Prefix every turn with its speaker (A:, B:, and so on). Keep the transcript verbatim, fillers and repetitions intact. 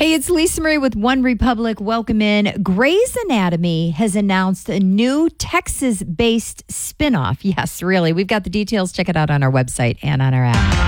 A: Hey, it's Lisa Marie with One Republic. Welcome in. Grey's Anatomy has announced a new Texas-based spinoff. Yes, really. We've got the details. Check it out on our website and on our app.